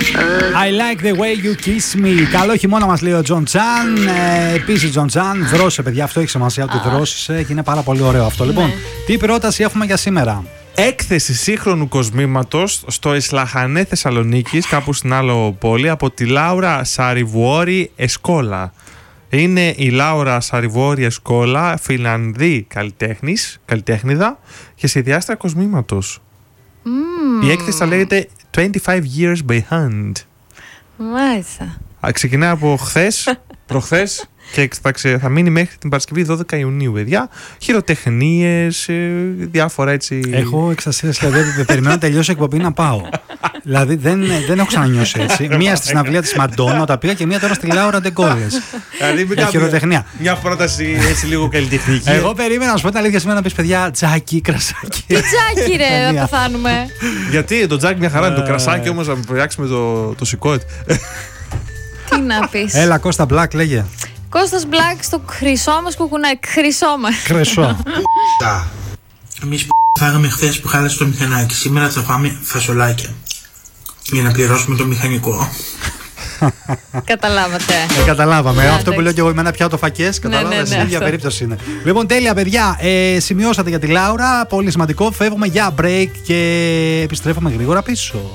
I like the way you kiss me. Καλό χειμώνα μας λέει ο Τζον Τζαν. Επίσης Τζον Τζαν, δρώσε παιδιά, αυτό έχει σημασία ότι δρόσησε και είναι πάρα πολύ ωραίο αυτό. Λοιπόν, τι πρόταση έχουμε για σήμερα? Έκθεση σύγχρονου κοσμήματος στο Ισλαχανέ Θεσσαλονίκης, κάπου στην άλλο πόλη, από τη Λάουρα Σαριβουόρη Εσκόλα. Είναι η Λάουρα Σαριβουόρη Εσκόλα, Φιλανδή καλλιτέχνηδα και σχεδιάστρια κοσμήματος. Η έκθεση θα λέγεται 25 years behind. Μάλιστα. Ξεκινάει από προχθές και θα μείνει μέχρι την Παρασκευή 12 Ιουνίου, παιδιά. Χειροτεχνίες, διάφορα έτσι. Έχω εξασίαση, δηλαδή περιμένω να τελειώσει η εκπομπή να πάω. Δηλαδή δεν έχω ξανανιώσει έτσι. Μία στη συναυλία της Μαντόνα όταν πήγα και μία τώρα στη Λάουρα Ντεγκόλες. Δηλαδή χειροτεχνία. Μια πρόταση έτσι λίγο καλλιτεχνική. Εγώ περίμενα να σου πω την αλήθεια σήμερα να πεις παιδιά τζάκι, κρασάκι. Τι τζάκι ρε, να πεθάνουμε. Γιατί το τζάκι μια χαρά είναι, το κρασάκι όμως να πιάξουμε το σηκώτη. Τι να πεις. Έλα Κώστα Μπλακ λέγε. Κώστας Μπλακ στο χρυσό μας κουκουνάκι. Χρυσό. Εμείς φάγαμε χθες που χάλασε το μηχανάκι. Σήμερα θα φάμε φασολάκια για να πληρώσουμε το μηχανικό. Καταλάβατε. Καταλάβαμε. Αυτό που λέω και εγώ, εμένα πιάω το φακές. Καταλάβατε, η ίδια περίπτωση είναι. Λοιπόν, τέλεια, παιδιά. Σημειώσατε για τη Λάουρα. Πολύ σημαντικό. Φεύγουμε για break και επιστρέφουμε γρήγορα πίσω.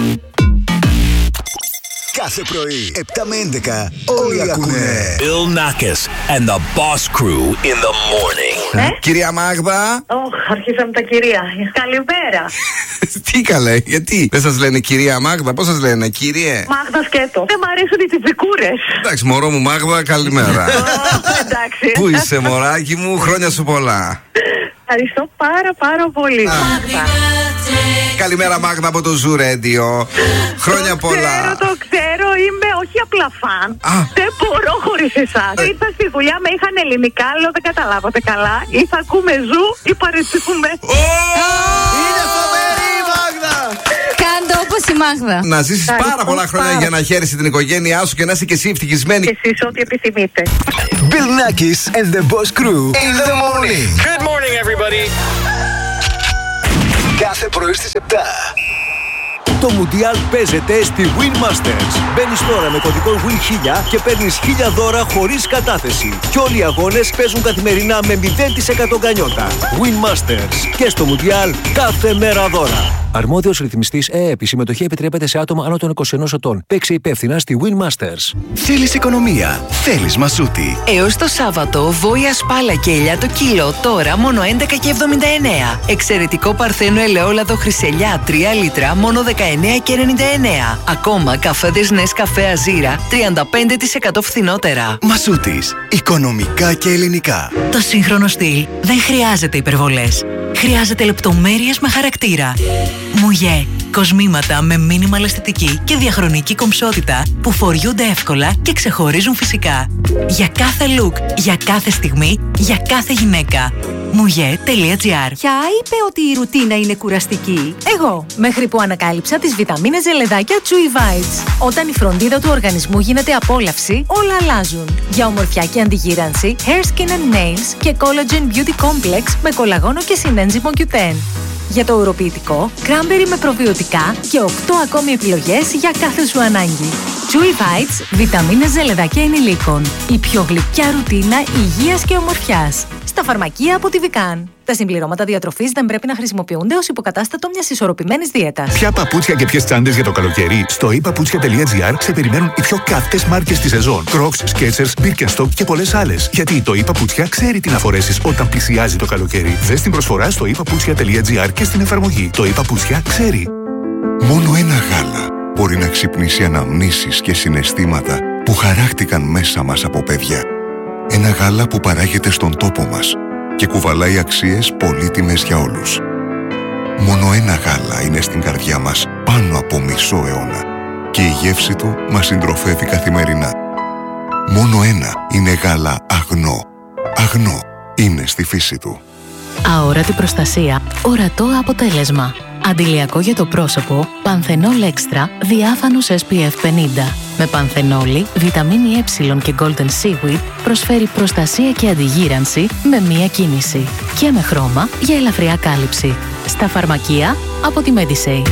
Κάθε πρωί, 7 με 11, όλοι ακούνε Bill Nackis and the Boss Crew in the morning. Κυρία Μάγδα. Αρχίσαμε τα κυρία. Καλημέρα. Τι καλέ, γιατί δεν σας λένε κυρία Μάγδα, πώς σας λένε, κύριε? Μάγδα σκέτο. Δεν μ' αρέσουν οι τυπικούρες. Εντάξει, μωρό μου Μάγδα, καλημέρα. Εντάξει. Πού είσαι μωράκι μου, χρόνια σου πολλά. Ευχαριστώ πάρα πολύ. Καλημέρα Μάγδα από το Zoo Radio. Χρόνια πολλά. Το ξέρω, είμαι όχι απλά φαν. Δεν μπορώ χωρίς εσάς. Ήρθα στη δουλειά, με είχαν ελληνικά, λέω δεν καταλάβατε καλά. Ή θα ακούμε Ζου ή παρετούμε. Είναι φοβερή η Μάγδα. Κάντε όπως η Μάγδα. Να ζήσεις πάρα πολλά χρόνια για να χαίρεσαι την οικογένειά σου και να είσαι και εσύ ευτυχισμένη. Και εσείς ό,τι επιθυμείτε. Bill Nackis and the Boss Crew In the morning. Good morning everybody. Κάθε πρωί στις 7. Το Μουντιάλ παίζεται στη Win Masters. Μπαίνεις τώρα με κωδικό WIN1000 και παίρνεις 1000 δώρα χωρίς κατάθεση. Και όλοι οι αγώνες παίζουν καθημερινά με 0% γκανιότα. Win Masters. Και στο Μουντιάλ κάθε μέρα δώρα. Αρμόδιος ρυθμιστής ΕΕΠ. Η συμμετοχή επιτρέπεται σε άτομα άνω των 21 ετών. Παίξε υπεύθυνα στη Win Masters. Θέλεις οικονομία, θέλεις Μασούτη. Έως το Σάββατο, βόηα σπάλα και ελιά το κιλό, τώρα μόνο 11,79. Εξαιρετικό παρθένο ελαιόλαδο χρυσελιά 3 λίτρα, μόνο 19,99. Ακόμα καφέδες Νεσκαφέ Αζίρα 35% φθηνότερα. Μασούτης, οικονομικά και ελληνικά. Το σύγχρονο στυλ δεν χρειάζεται υπερβολές. Χρειάζεται λεπτομέρειες με χαρακτήρα. Μουγέ. Κοσμήματα με μίνιμαλ αισθητική και διαχρονική κομψότητα που φοριούνται εύκολα και ξεχωρίζουν φυσικά. Για κάθε look, για κάθε στιγμή, για κάθε γυναίκα. Mouje.gr. Ποια είπε ότι η ρουτίνα είναι κουραστική? Εγώ, μέχρι που ανακάλυψα τις βιταμίνες ζελεδάκια Chewy Vites. Όταν η φροντίδα του οργανισμού γίνεται απόλαυση, όλα αλλάζουν. Για ομορφιά και αντιγύρανση, Hair, Skin and Nails και Collagen Beauty Complex με κολαγόνο και συνένζυμο Q10. Για το ουροποιητικό, cranberry με προβιωτικά και 8 ακόμη επιλογές για κάθε σου ανάγκη. Chewy Vites, βιταμίνες ζελεδάκια ενηλίκων. Η πιο γλυκιά ρουτίνα υγείας και ομορφιάς. Στα φαρμακεία από τη Vican. Τα συμπληρώματα διατροφής δεν πρέπει να χρησιμοποιούνται ως υποκατάστατο μιας ισορροπημένης δίαιτας. Ποια παπούτσια και ποιες τσάντες για το καλοκαίρι? Στο ePaputsια.gr σε περιμένουν οι πιο καυτές μάρκες της σεζόν. Crocs, Skechers, Birkenstock και πολλές άλλες. Γιατί το ePaputsια ξέρει τι να φορέσεις όταν πλησιάζει το καλοκαίρι. Δες την προσφορά στο ePaputsια.gr και στην εφαρμογή. Το ePaputsια ξέρει. Μόνο ένα γάλα μπορεί να ξυπνήσει αναμνήσεις και συναισθήματα που χαράχτηκαν μέσα μας από παιδιά. Ένα γάλα που παράγεται στον τόπο μας και κουβαλάει αξίες πολύτιμες για όλους. Μόνο ένα γάλα είναι στην καρδιά μας πάνω από μισό αιώνα και η γεύση του μας συντροφεύει καθημερινά. Μόνο ένα είναι γάλα αγνό. Αγνό είναι στη φύση του. Αόρατη προστασία, ορατό αποτέλεσμα. Αντιλιακό για το πρόσωπο, Πανθενόλ Extra, διάφανος SPF 50. Με πανθενόλη, βιταμίνη Ε και Golden Seaweed προσφέρει προστασία και αντιγύρανση με μία κίνηση. Και με χρώμα για ελαφριά κάλυψη. Στα φαρμακεία από τη Medisay.